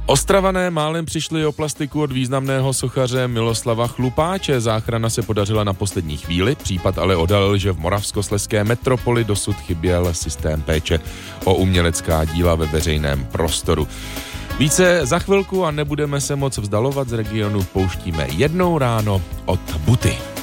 Ostravané málem přišli o plastiku od významného sochaře Miloslava Chlupáče. Záchrana se podařila na poslední chvíli, případ ale odhalil, že v moravskoslezské metropoli dosud chyběl systém péče o umělecká díla ve veřejném prostoru. Více za chvilku a nebudeme se moc vzdalovat z regionu, pouštíme Jednou ráno od Buty.